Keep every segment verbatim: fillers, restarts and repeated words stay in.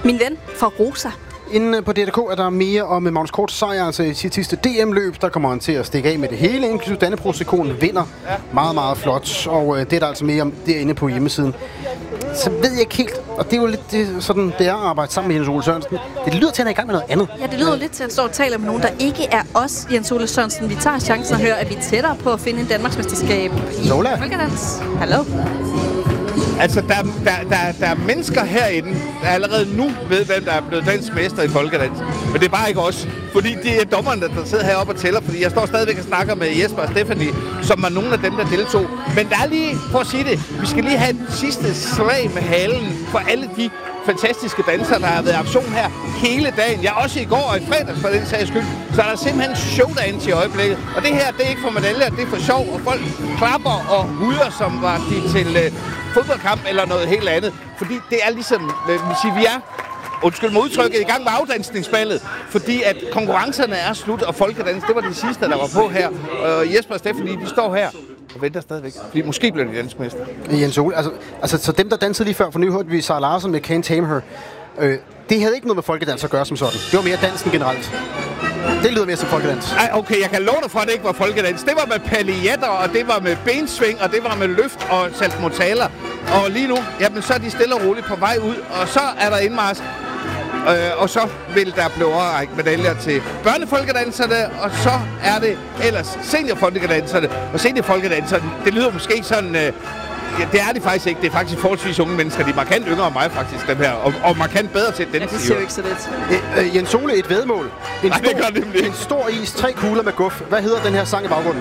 Min ven fra Rosa. Inden på D R K er der mere om Magnus Kort sejr, altså i sit sidste D M-løb. Der kommer han til at stikke af med det hele, inklusive Dannebrogs-ikonen vinder. Meget, meget flot, og øh, det er der altså mere om derinde på hjemmesiden. Så ved jeg ikke helt, og det er jo lidt det, sådan, det er at arbejde sammen med Jens Ole Sørensen. Det lyder til, at han er i gang med noget andet. Ja, det lyder lidt til, at han står og taler med nogen, der ikke er os, Jens Ole Sørensen. Vi tager chancen og hører, at vi er tættere på at finde en Danmarksmesterskab i Folkedans. Hallo? Altså, der, der, der, der er mennesker herinde, der allerede nu ved, hvem der er blevet dansk mester i folkedans. Men det er bare ikke os. Fordi det er dommerne, der sidder heroppe og tæller. Fordi jeg står stadigvæk og snakker med Jesper og Stephanie, som er nogle af dem, der deltog. Men der er lige, for at sige det, vi skal lige have et sidste slag med halen for alle de fantastiske dansere, der har været i aktion her hele dagen. Jeg også i går og i fredags for den sags skyld. Så er der simpelthen showdance i øjeblikket. Og det her, det er ikke for medaljer, det er for sjov. Og folk klapper og huder, som var de til øh, fodboldkamp eller noget helt andet. Fordi det er ligesom, øh, vi siger, vi er undskyld mig udtrykket, i gang med afdansningsballet, fordi at konkurrencerne er slut, og folkedans, det var de sidste, der var på her. Og Jesper og Stephanie, vi står her og venter stadigvæk, fordi måske bliver de dansk mester. Jens Ole, altså, altså så dem, der dansede lige før, for nu hørte vi Sara Larsen med Can't Tame Her. Øh, det havde ikke noget med folkedans at gøre som sådan. Det var mere dansen generelt. Det lyder mere som folkedans. Ej, okay, jeg kan love dig for, at det ikke var folkedans. Det var med paljetter, og det var med bensving, og det var med løft og saltomortaler. Og lige nu, jamen, så er de stille og roligt på vej ud, og så er der indmarsch. Øh, og så vil der blive overrækket medaljer til børnefolkedanserne, og så er det ellers seniorfolkedanserne. Og seniorfolkedanserne, det lyder måske ikke sådan... Øh, ja, det er det faktisk ikke. Det er faktisk forholdsvis unge mennesker. De er markant yngre end mig faktisk, dem her. Og, og markant bedre til den. Ja, det ser jo ikke så lidt. Øh, øh, Jens Ole, et væddemål. En, Nej, stor, det gør det en stor is, tre kugler med guf. Hvad hedder den her sang i baggrunden?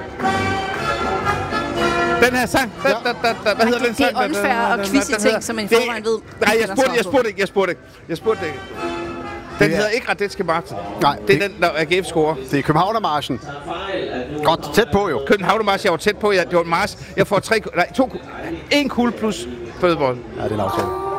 Den her sang? Da, da, da, da. Hvad hedder den sang? Det er unfair og quizy ting, som man i forvejen ved. Nej, jeg spurgte, jeg spurgte ikke. Jeg spurgte ikke. Jeg spurgte ikke. Den hedder ikke Radetzky Martin. Nej. Det er den, der A G F scorer. Det er Københavnermarchen. Godt, tæt på jo. Københavnermarchen, jeg var tæt på. Jeg, det var en march. Jeg får tre, nej, to, en kugle plus fødebold. Ja, det er en aftale.